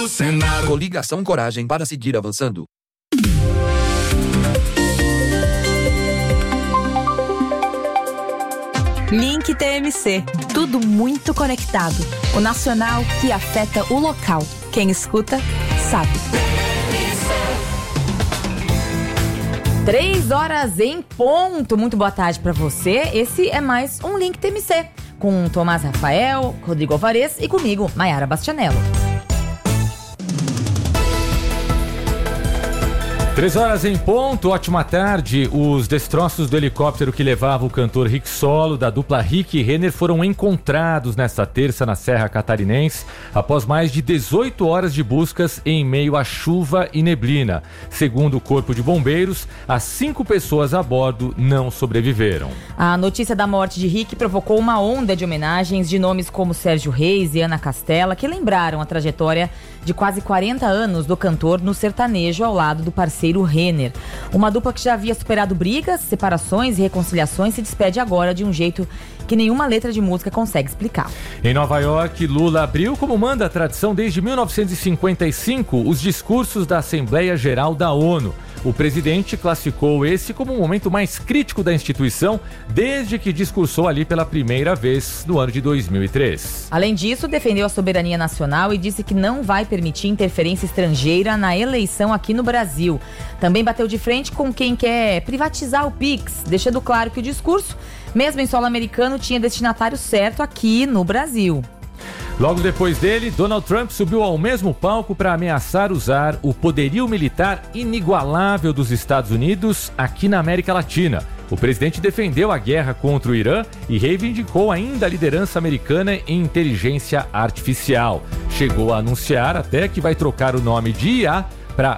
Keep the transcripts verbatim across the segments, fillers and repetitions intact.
no Senado. Coligação Coragem para seguir avançando. Link T M C. Tudo muito conectado. O nacional que afeta o local. Quem escuta, sabe. Três horas em ponto. Muito boa tarde pra você. Esse é mais um Link T M C. Com Tomás Rafael, Rodrigo Alvarez e comigo, Maiara Bastianello. Três horas em ponto, ótima tarde. Os destroços do helicóptero que levava o cantor Rick Solo, da dupla Rick e Renner, foram encontrados nesta terça na Serra Catarinense, após mais de dezoito horas de buscas em meio à chuva e neblina. Segundo o Corpo de Bombeiros, as cinco pessoas a bordo não sobreviveram. A notícia da morte de Rick provocou uma onda de homenagens de nomes como Sérgio Reis e Ana Castela, que lembraram a trajetória de quase quarenta anos do cantor no sertanejo ao lado do parceiro Renner. Uma dupla que já havia superado brigas, separações e reconciliações se despede agora de um jeito que nenhuma letra de música consegue explicar. Em Nova York, Lula abriu, como manda a tradição desde mil novecentos e cinquenta e cinco, os discursos da Assembleia Geral da ONU. O presidente classificou esse como o momento mais crítico da instituição desde que discursou ali pela primeira vez no ano de dois mil e três. Além disso, defendeu a soberania nacional e disse que não vai permitir interferência estrangeira na eleição aqui no Brasil. Também bateu de frente com quem quer privatizar o Pix, deixando claro que o discurso, mesmo em solo americano, tinha destinatário certo aqui no Brasil. Logo depois dele, Donald Trump subiu ao mesmo palco para ameaçar usar o poderio militar inigualável dos Estados Unidos aqui na América Latina. O presidente defendeu a guerra contra o Irã e reivindicou ainda a liderança americana em inteligência artificial. Chegou a anunciar até que vai trocar o nome de I A para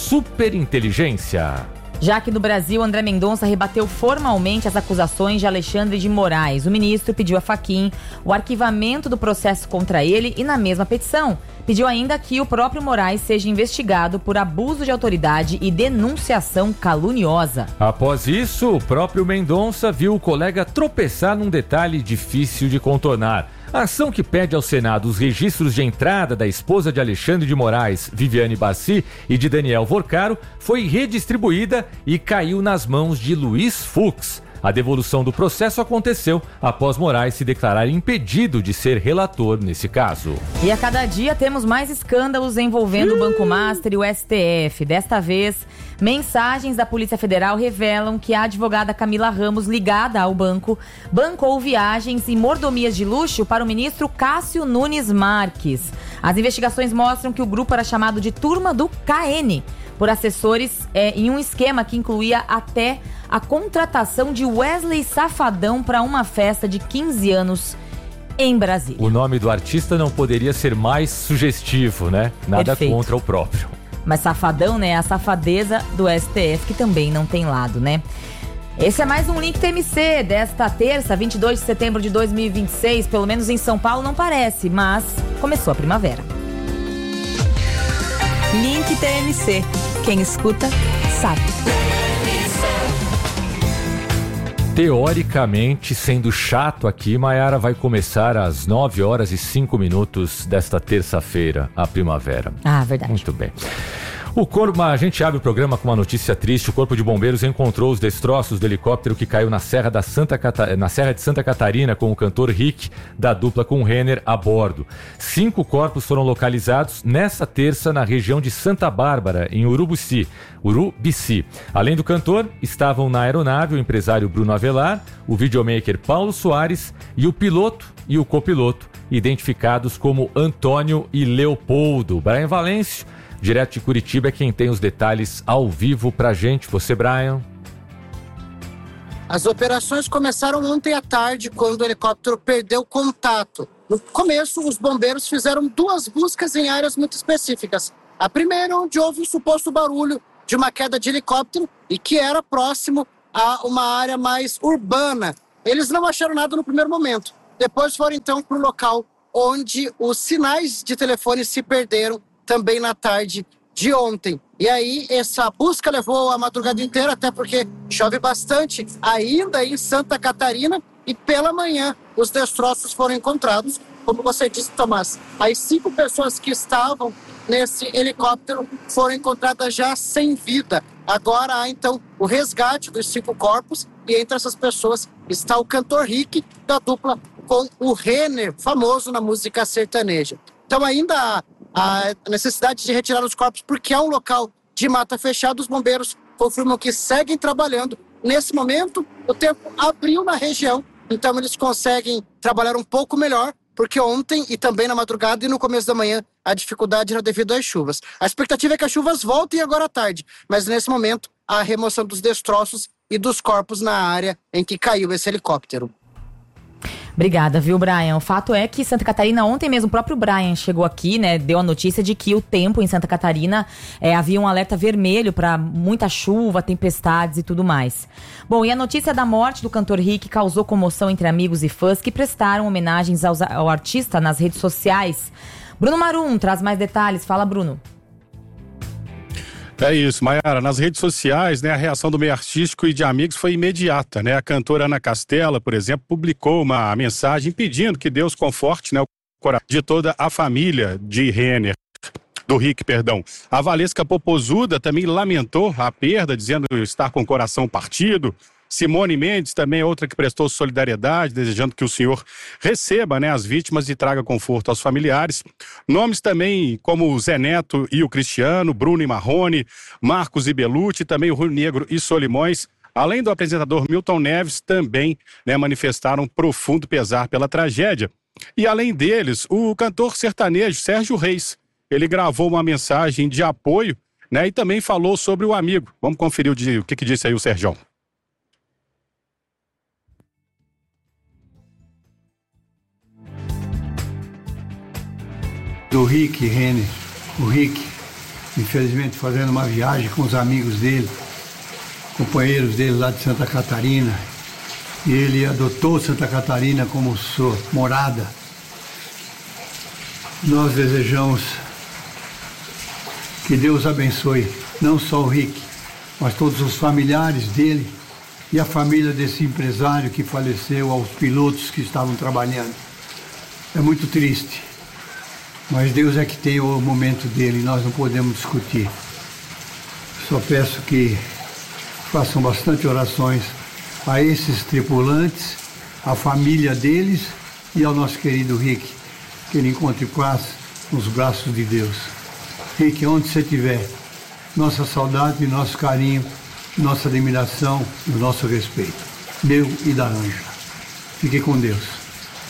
superinteligência. Já que no Brasil, André Mendonça rebateu formalmente as acusações de Alexandre de Moraes. O ministro pediu a Fachin o arquivamento do processo contra ele e, na mesma petição, pediu ainda que o próprio Moraes seja investigado por abuso de autoridade e denunciação caluniosa. Após isso, o próprio Mendonça viu o colega tropeçar num detalhe difícil de contornar. A ação que pede ao Senado os registros de entrada da esposa de Alexandre de Moraes, Viviane Barci, e de Daniel Vorcaro foi redistribuída e caiu nas mãos de Luiz Fux. A devolução do processo aconteceu após Moraes se declarar impedido de ser relator nesse caso. E a cada dia temos mais escândalos envolvendo o Banco Master e o S T F. Desta vez, mensagens da Polícia Federal revelam que a advogada Camila Ramos, ligada ao banco, bancou viagens e mordomias de luxo para o ministro Cássio Nunes Marques. As investigações mostram que o grupo era chamado de Turma do K N, por assessores é, em um esquema que incluía até a contratação de Wesley Safadão para uma festa de quinze anos em Brasília. O nome do artista não poderia ser mais sugestivo, né? Nada Perfeito. Contra o próprio. Mas Safadão, né? A safadeza do S T F, que também não tem lado, né? Esse é mais um Link T M C desta terça, vinte e dois de setembro de dois mil e vinte e seis. Pelo menos em São Paulo não parece, mas começou a primavera. Link T M C. Quem escuta, sabe. Teoricamente, sendo chato aqui, Maiara, vai começar às nove horas e cinco minutos desta terça-feira, a primavera. Ah, verdade. Muito bem. O corpo, a gente abre o programa com uma notícia triste. O Corpo de Bombeiros encontrou os destroços do helicóptero que caiu na Serra, da Santa Cata... na Serra de Santa Catarina com o cantor Rick, da dupla com Renner, a bordo. Cinco corpos foram localizados nessa terça na região de Santa Bárbara, em Urubici. Urubici. Além do cantor, estavam na aeronave o empresário Bruno Avelar, o videomaker Paulo Soares e o piloto e o copiloto, identificados como Antônio e Leopoldo. Brian Valêncio, direto de Curitiba, é quem tem os detalhes ao vivo pra gente. Você, Brian? As operações começaram ontem à tarde, quando o helicóptero perdeu contato. No começo, os bombeiros fizeram duas buscas em áreas muito específicas. A primeira, onde houve um suposto barulho de uma queda de helicóptero e que era próximo a uma área mais urbana. Eles não acharam nada no primeiro momento. Depois foram, então, para o local onde os sinais de telefone se perderam, também na tarde de ontem. E aí, essa busca levou a madrugada inteira, até porque chove bastante ainda em Santa Catarina, e pela manhã os destroços foram encontrados como você disse, Tomás, as cinco pessoas que estavam nesse helicóptero foram encontradas já sem vida. Agora há, então, o resgate dos cinco corpos e entre essas pessoas está o cantor Rick, da dupla com o Renner, famoso na música sertaneja. Então ainda há a necessidade de retirar os corpos porque é um local de mata fechada. Os bombeiros confirmam que seguem trabalhando. Nesse momento, o tempo abriu na região, então eles conseguem trabalhar um pouco melhor, porque ontem e também na madrugada e no começo da manhã a dificuldade era devido às chuvas. A expectativa é que as chuvas voltem agora à tarde, mas nesse momento a remoção dos destroços e dos corpos na área em que caiu esse helicóptero. Obrigada, viu, Brian? O fato é que Santa Catarina, ontem mesmo, o próprio Brian chegou aqui, né, deu a notícia de que o tempo em Santa Catarina é, havia um alerta vermelho para muita chuva, tempestades e tudo mais. Bom, e a notícia da morte do cantor Rick causou comoção entre amigos e fãs que prestaram homenagens aos, ao artista nas redes sociais. Bruno Marum traz mais detalhes. Fala, Bruno. É isso, Maiara. Nas redes sociais, né, a reação do meio artístico e de amigos foi imediata, né? A cantora Ana Castela, por exemplo, publicou uma mensagem pedindo que Deus conforte, né, o coração de toda a família de Renner, do Rick, perdão. A Valesca Popozuda também lamentou a perda, dizendo estar com o coração partido. Simone Mendes também é outra que prestou solidariedade, desejando que o senhor receba, né, as vítimas e traga conforto aos familiares. Nomes também como o Zé Neto e o Cristiano, Bruno e Marrone, Marcos e Belucci, também o Rio Negro e Solimões, além do apresentador Milton Neves, também, né, manifestaram profundo pesar pela tragédia. E além deles, o cantor sertanejo Sérgio Reis, ele gravou uma mensagem de apoio, né, e também falou sobre o amigo. Vamos conferir o, de, o que, que disse aí o Sérgio. Do Rick Renner, o Rick, infelizmente fazendo uma viagem com os amigos dele, companheiros dele lá de Santa Catarina, e ele adotou Santa Catarina como sua morada. Nós desejamos que Deus abençoe não só o Rick, mas todos os familiares dele e a família desse empresário que faleceu, aos pilotos que estavam trabalhando. É muito triste. Mas Deus é que tem o momento dele, nós não podemos discutir. Só peço que façam bastante orações a esses tripulantes, à família deles e ao nosso querido Rick, que ele encontre paz nos braços de Deus. Rick, onde você estiver, nossa saudade, nosso carinho, nossa admiração e o nosso respeito. Meu e da Ângela. Fique com Deus.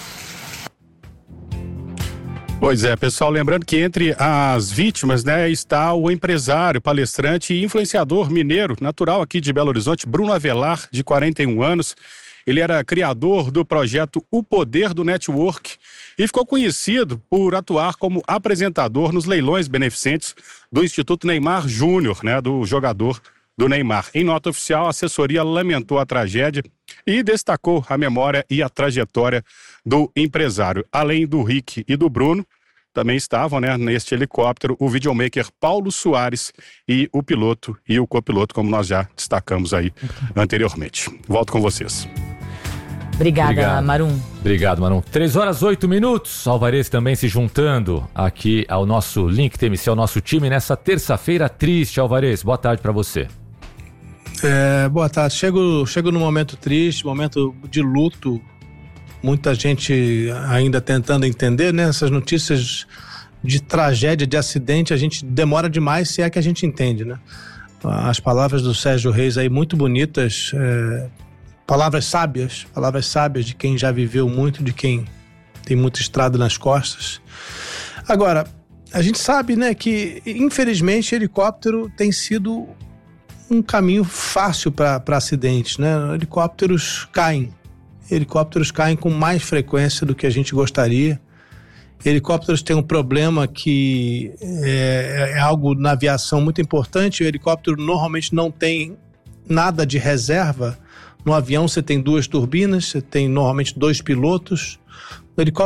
Pois é, pessoal, lembrando que entre as vítimas, né, está o empresário, palestrante e influenciador mineiro, natural aqui de Belo Horizonte, Bruno Avelar, de quarenta e um anos. Ele era criador do projeto O Poder do Network e ficou conhecido por atuar como apresentador nos leilões beneficentes do Instituto Neymar Júnior, né, do jogador do Neymar. Em nota oficial, a assessoria lamentou a tragédia e destacou a memória e a trajetória do empresário. Além do Rick e do Bruno, também estavam, né, neste helicóptero o videomaker Paulo Soares e o piloto e o copiloto, como nós já destacamos aí anteriormente. Volto com vocês. Obrigada, Obrigado. Marum. Obrigado, Marum. três horas, oito minutos. Alvarez também se juntando aqui ao nosso Link T M C, ao nosso time, nessa terça-feira triste. Alvarez, boa tarde para você. É, boa tarde. Chego, chego num momento triste, momento de luto. Muita gente ainda tentando entender, né? Essas notícias de tragédia, de acidente, a gente demora demais, se é que a gente entende, né? As palavras do Sérgio Reis aí, muito bonitas, é, palavras sábias, palavras sábias de quem já viveu muito, de quem tem muita estrada nas costas. Agora, a gente sabe, né, que infelizmente helicóptero tem sido um caminho fácil para acidentes, né? Helicópteros caem. Helicópteros caem com mais frequência do que a gente gostaria. Helicópteros têm um problema que é, é algo na aviação muito importante. O helicóptero normalmente não tem nada de reserva. No avião você tem duas turbinas, você tem normalmente dois pilotos. No helicóptero